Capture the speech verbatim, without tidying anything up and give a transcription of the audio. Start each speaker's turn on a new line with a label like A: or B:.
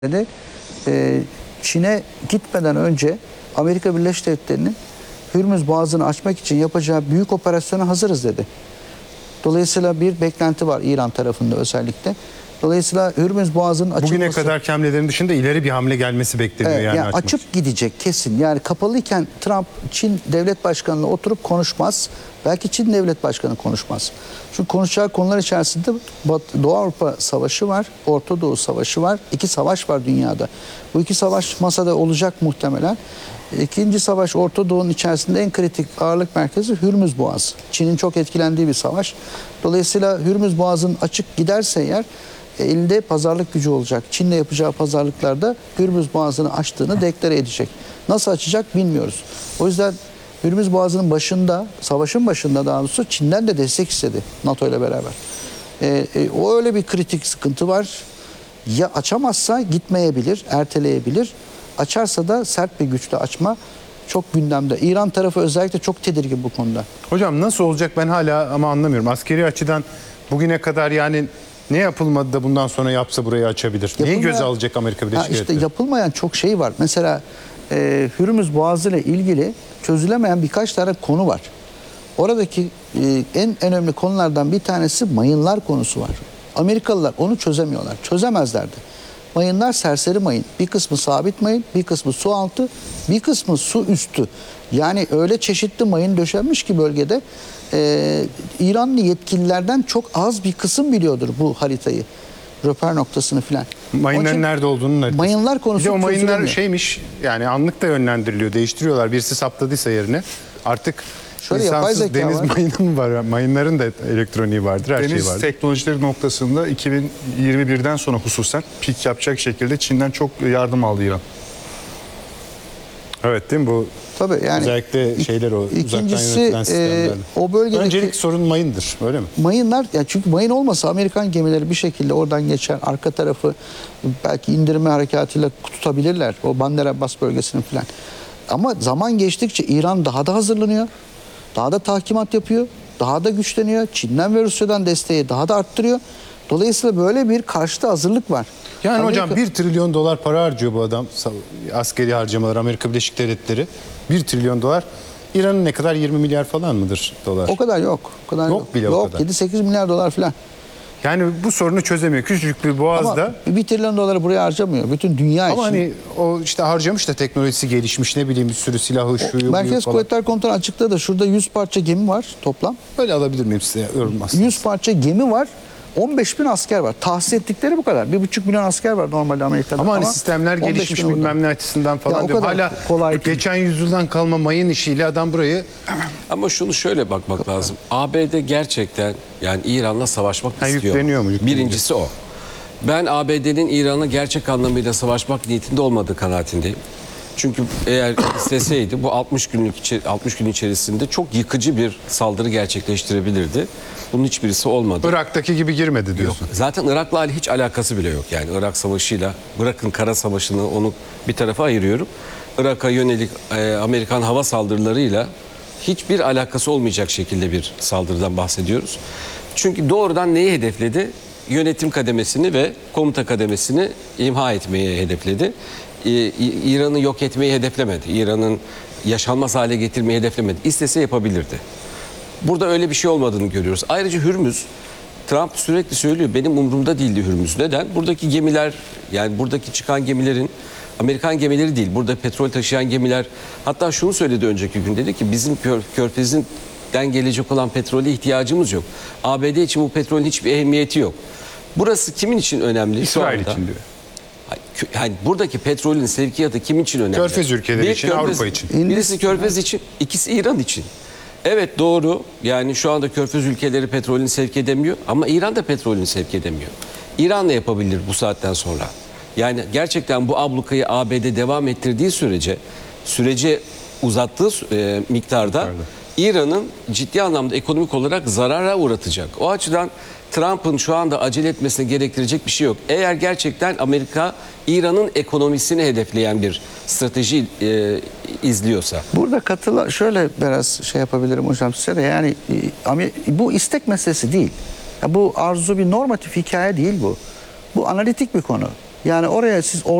A: de e, Çin'e gitmeden önce Amerika Birleşik Devletleri'nin Hürmüz Boğazı'nı açmak için yapacağı büyük operasyona hazırız dedi. Dolayısıyla bir beklenti var İran tarafında özellikle. Dolayısıyla Hürmüz Boğazı'nın açılması...
B: Bugüne kadar hamlelerin dışında ileri bir hamle gelmesi bekleniyor.
A: Evet,
B: yani
A: yani açıp gidecek kesin. Yani kapalıyken Trump Çin devlet başkanıyla oturup konuşmaz. Belki Çin devlet başkanı konuşmaz. Çünkü konuşacağı konular içerisinde Doğu Avrupa Savaşı var, Orta Doğu Savaşı var. İki savaş var dünyada. Bu iki savaş masada olacak muhtemelen. İkinci savaş Orta Doğu'nun içerisinde en kritik ağırlık merkezi Hürmüz Boğazı. Çin'in çok etkilendiği bir savaş. Dolayısıyla Hürmüz Boğazı'nın açık giderse eğer elinde pazarlık gücü olacak. Çin'le yapacağı pazarlıklarda Hürmüz Boğazı'nı açtığını deklare edecek. Nasıl açacak bilmiyoruz. O yüzden Hürmüz Boğazı'nın başında, savaşın başında daha doğrusu Çin'den de destek istedi NATO ile beraber. E, e, o öyle bir kritik sıkıntı var. Ya açamazsa gitmeyebilir, erteleyebilir. Açarsa da sert bir güçle açma çok gündemde. İran tarafı özellikle çok tedirgin bu konuda.
B: Hocam nasıl olacak ben hala ama anlamıyorum. Askeri açıdan bugüne kadar yani ne yapılmadı da bundan sonra yapsa burayı açabilir?
A: Yapılmayan,
B: Neyi göze alacak Amerika Birleşik
A: Devletleri?
B: Devletleri?
A: İşte yapılmayan çok şey var. Mesela e, Hürmüz Boğazı ile ilgili çözülemeyen birkaç tane konu var. Oradaki e, en önemli konulardan bir tanesi mayınlar konusu var. Amerikalılar onu çözemiyorlar. Çözemezlerdi. Mayınlar serseri mayın. Bir kısmı sabit mayın, bir kısmı su altı, bir kısmı su üstü. Yani öyle çeşitli mayın döşenmiş ki bölgede e, İranlı yetkililerden çok az bir kısım biliyordur bu haritayı. Röper noktasını filan.
B: Mayınların nerede olduğunu haritası.
A: Mayınlar konusu
B: Bir de o mayınlar
A: çözülemiyor.
B: şeymiş yani anlık da yönlendiriliyor, değiştiriyorlar. Birisi saptadıysa yerine artık
A: Şöyle yapay
B: insansız
A: zeka
B: deniz
A: var.
B: mayını mı var? Mayınların da elektroniği vardır, her
C: Deniz
B: şey vardır.
C: teknolojileri noktasında iki bin yirmi birden sonra hususen pik yapacak şekilde Çin'den çok yardım aldı İran.
B: Evet değil mi bu?
A: Tabii yani
B: Özellikle şeyler o uzaktan
A: ikincisi
B: yönetilen
A: e,
B: sistemler.
A: o bölgedeki
B: Öncelik sorun mayındır öyle mi?
A: mayınlar, ya çünkü mayın olmasa Amerikan gemileri bir şekilde oradan geçer, arka tarafı belki indirme harekatıyla tutabilirler o Bandar Abbas bölgesini falan. Ama zaman geçtikçe İran daha da hazırlanıyor. Daha da tahkimat yapıyor. Daha da güçleniyor. Çin'den ve Rusya'dan desteği daha da arttırıyor. Dolayısıyla böyle bir karşıta hazırlık var.
B: Yani
A: Amerika...
B: hocam bir trilyon dolar para harcıyor bu adam. Askeri harcamalar Amerika Birleşik Devletleri. Bir trilyon dolar. İran'ın ne kadar? yirmi milyar falan mıdır dolar?
A: O kadar yok. O kadar
B: Yok
A: yok.
B: bile o
A: yok,
B: kadar.
A: yedi sekiz milyar dolar falan.
B: Yani bu sorunu çözemiyor. Küçücük bir boğazda.
A: Ama bir trilyon doları buraya harcamıyor. Bütün dünya
B: Ama
A: için.
B: hani o işte harcamış da teknolojisi gelişmiş ne bileyim bir sürü silahı şuyu
A: Merkez
B: buyu falan.
A: Kuvvetler Komutanı açıkladı da şurada yüz parça gemi var toplam.
B: Öyle alabilir miyim size yorulmaz.
A: yüz parça gemi var. on beş bin asker var. Tahsis ettikleri bu kadar. bir buçuk milyon asker var normalde Amerika'da.
B: Ama hani sistemler
A: on beş
B: gelişmiş
A: bin
B: bilmem ne açısından falan
A: Ya o
B: diyor.
A: kadar
B: Hala
A: kolay değil.
B: geçen yüzyıldan kalma mayın işiyle adam burayı
D: Ama şunu şöyle bakmak lazım. A B D gerçekten yani İran'la savaşmak
B: Ha,
D: istiyor.
B: yükleniyor mu? Yükleniyor.
D: Birincisi o. Ben A B D'nin İran'la gerçek anlamıyla savaşmak niyetinde olmadığı kanaatindeyim. Çünkü eğer isteseydi bu altmış günlük içi- altmış gün içerisinde çok yıkıcı bir saldırı gerçekleştirebilirdi. Bunun hiçbirisi olmadı.
B: Irak'taki gibi girmedi diyorsun.
D: Zaten Irak'la hiç alakası bile yok. Yani Irak Savaşı'yla, bırakın kara savaşını onu bir tarafa ayırıyorum. Irak'a yönelik e, Amerikan hava saldırılarıyla hiçbir alakası olmayacak şekilde bir saldırıdan bahsediyoruz. Çünkü doğrudan neyi hedefledi? Yönetim kademesini ve komuta kademesini imha etmeyi hedefledi. Ee, İran'ı yok etmeyi hedeflemedi. İran'ın yaşanmaz hale getirmeyi hedeflemedi. İstese yapabilirdi. Burada öyle bir şey olmadığını görüyoruz. Ayrıca Hürmüz, Trump sürekli söylüyor benim umurumda değildi Hürmüz. Neden? Buradaki gemiler, yani buradaki çıkan gemilerin Amerikan gemileri değil. Burada petrol taşıyan gemiler, hatta şunu söyledi önceki gün, dedi ki bizim kör, körfezinden gelecek olan petrole ihtiyacımız yok. A B D için bu petrolün hiçbir ehemmiyeti yok. Burası kimin için önemli? Şu
B: İsrail
D: anda?
B: için diyor.
D: Yani buradaki petrolün sevkiyatı kimin için önemli?
B: Körfez ülkeleri
D: Bir
B: için, Avrupa için.
D: Birisi Körfez için, ikisi İran için. Evet doğru. Yani şu anda Körfez ülkeleri petrolünü sevk edemiyor ama İran da petrolünü sevk edemiyor. İran ne yapabilir bu saatten sonra? Yani gerçekten bu ablukayı A B D devam ettirdiği sürece, süreci uzattığı e, miktarda İran'ın ciddi anlamda ekonomik olarak zarara uğratacak. O açıdan Trump'ın şu anda acele etmesine gerektirecek bir şey yok. Eğer gerçekten Amerika İran'ın ekonomisini hedefleyen bir strateji e, izliyorsa.
A: Burada katıla şöyle biraz şey yapabilirim hocam size de, yani e, bu istek meselesi değil. Ya bu arzu bir normatif hikaye değil bu. Bu analitik bir konu. Yani oraya siz